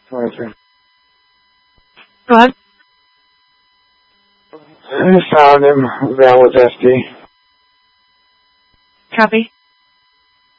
Roger. Go ahead. I just found him. Valid SD. Copy.